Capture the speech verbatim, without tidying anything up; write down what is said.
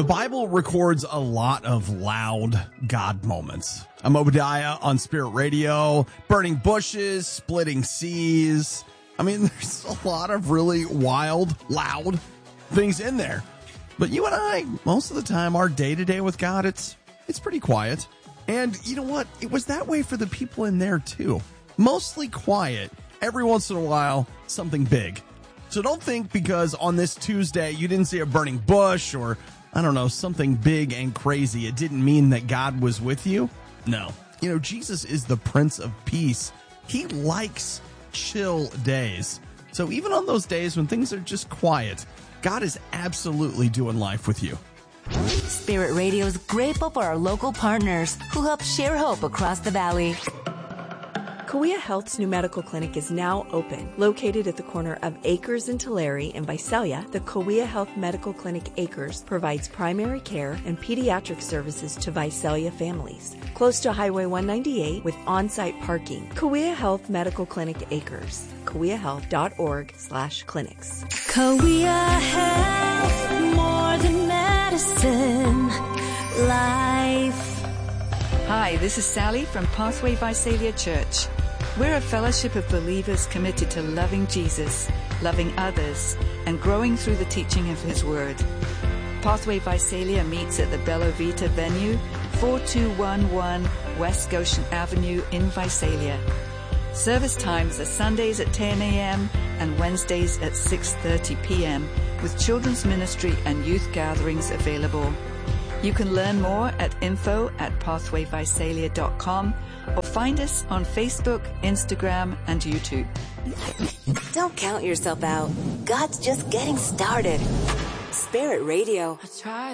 The Bible records a lot of loud God moments. I'm Obadiah on Spirit Radio, burning bushes, splitting seas. I mean, there's a lot of really wild, loud things in there. But you and I, most of the time, our day-to-day with God, it's it's pretty quiet. And you know what? It was that way for the people in there, too. Mostly quiet. Every once in a while, something big. So don't think because on this Tuesday you didn't see a burning bush or, I don't know, something big and crazy, it didn't mean that God was with you. No. You know, Jesus is the Prince of Peace. He likes chill days. So even on those days when things are just quiet, God is absolutely doing life with you. Spirit Radio is grateful for our local partners who help share hope across the valley. Kauai Health's new medical clinic is now open. Located at the corner of Acres and Tulare in Visalia, the Kauai Health Medical Clinic Acres provides primary care and pediatric services to Visalia families. Close to Highway one ninety-eight with on-site parking. Kauai Health Medical Clinic Acres. kauai health dot org slash clinics. Kauai Health, more than medicine, life. Hi, this is Sally from Pathway Visalia Church. We're a fellowship of believers committed to loving Jesus, loving others, and growing through the teaching of His Word. Pathway Visalia meets at the Bella Vita venue, four two one one West Goshen Avenue in Visalia. Service times are Sundays at ten a.m. and Wednesdays at six thirty p.m. with children's ministry and youth gatherings available. You can learn more at info at pathway visalia dot com or find us on Facebook, Instagram, and YouTube. Don't count yourself out. God's just getting started. Spirit Radio.